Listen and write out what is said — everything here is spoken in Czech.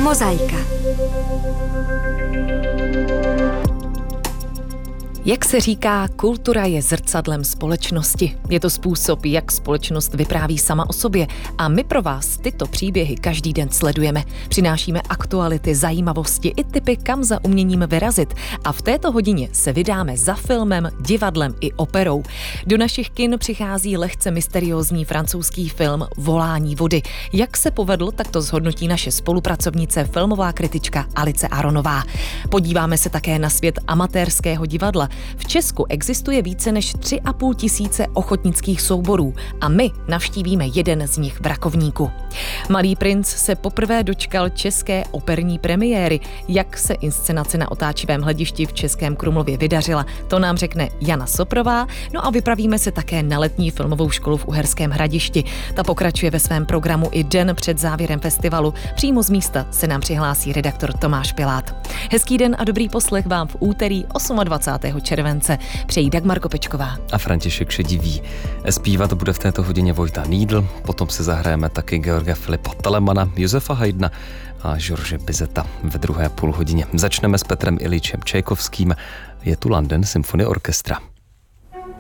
Mozaika. Jak se říká, kultura je zrcadlem společnosti. Je to způsob, jak společnost vypráví sama o sobě a my pro vás tyto příběhy každý den sledujeme. Přinášíme aktuality, zajímavosti i tipy, kam za uměním vyrazit. A v této hodině se vydáme za filmem, divadlem i operou. Do našich kin přichází lehce mysteriózní francouzský film Volání vody. Jak se povedl, tak to zhodnotí naše spolupracovnice, filmová kritička Alice Aronová. Podíváme se také na svět amatérského divadla. V Česku existuje více než 3,5 tisíce ochotnických souborů a my navštívíme jeden z nich v Rakovníku. Malý princ se poprvé dočkal české operní premiéry. Jak se inscenace na otáčivém hledišti v Českém Krumlově vydařila, to nám řekne Jana Soprová. No a vypravíme se také na letní filmovou školu v Uherském Hradišti. Ta pokračuje ve svém programu i den před závěrem festivalu. Přímo z místa se nám přihlásí redaktor Tomáš Pilát. Hezký den a dobrý poslech vám v úterý 28. července přejí Dagmar Kopečková a František Šedivý. Zpívat bude v této hodině Vojta Needl, potom si zahrajeme taky Georga Filipa Telemana, Josefa Haydna a George Bizeta ve druhé půlhodině. Začneme s Petrem Iljičem Čajkovským, je tu London Symphony Orchestra.